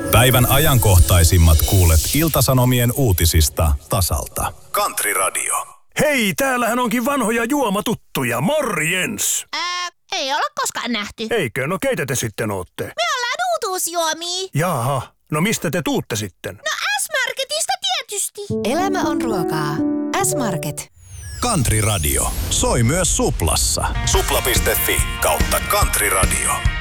Päivän ajankohtaisimmat kuulet Ilta-Sanomien uutisista tasalta. Country Radio. Hei, täällähän onkin vanhoja juomatuttuja. Morjens! Ei olla koskaan nähty. Eikö? No keitä te sitten ootte? Me ollaan uutuusjuomia. Jaha, no mistä te tuutte sitten? No S-Marketista tietysti. Elämä on ruokaa. S-Market. Country Radio. Soi myös Suplassa. Supla.fi/Country Radio.